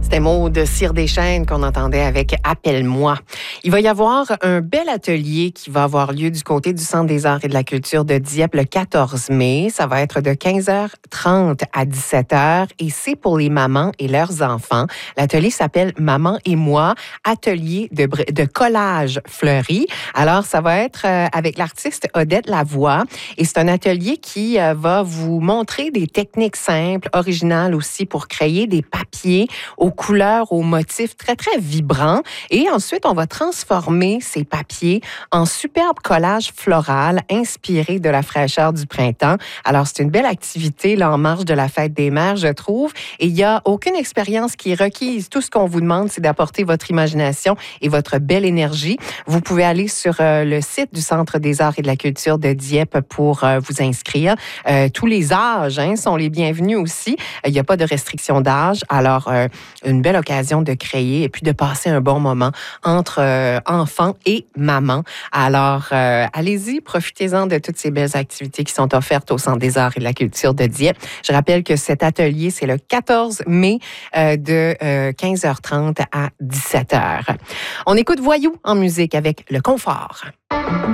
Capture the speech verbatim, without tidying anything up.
C'était Maud de Cire des Chênes qu'on entendait avec Appelle-moi. Il va y avoir un bel atelier qui va avoir lieu du côté du Centre des arts et de la culture de Dieppe le quatorze mai. Ça va être de quinze heures trente à dix-sept heures et c'est pour les mamans et leurs enfants. L'atelier s'appelle Maman et moi, atelier de, de collage fleuri. Alors, ça va être avec l'artiste Odette Lavoie et c'est un atelier qui va vous montrer des techniques simples, originales aussi pour créer des papiers aux couleurs, aux motifs très, très vibrants. Et ensuite, on va transformer ces papiers en superbe collage floral inspiré de la fraîcheur du printemps. Alors, c'est une belle activité là, en marge de la fête des mères, je trouve. Et il n'y a aucune expérience qui est requise. Tout ce qu'on vous demande, c'est d'apporter votre imagination et votre belle énergie. Vous pouvez aller sur euh, le site du Centre des arts et de la culture de Dieppe pour euh, vous inscrire. Euh, tous les âges hein, sont les bienvenus aussi. Il n'y a pas de restriction d'âge. Alors, euh, une belle occasion de créer et puis de passer un bon moment entre euh, enfants et maman. Alors, euh, allez-y, profitez-en de toutes ces belles activités qui sont offertes au Centre des arts et de la culture de Dieppe. Je rappelle que cet atelier, c'est le quatorze mai euh, de euh, quinze heures trente à dix-sept heures. On écoute Voyou en musique avec Le Confort.